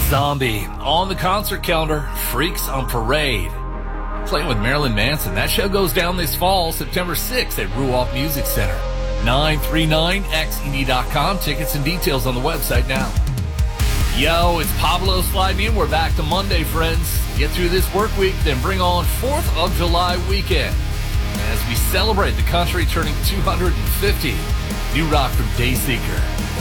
Zombie on the concert calendar, Freaks on Parade. Playing with Marilyn Manson. That show goes down this fall, September 6th at Ruoff Music Center. 939xed.com. Tickets and details on the website now. Yo, it's Pablo sliding in. We're back to Monday, friends. Get through this work week, then bring on 4th of July weekend as we celebrate the country turning 250. New rock from Dayseeker.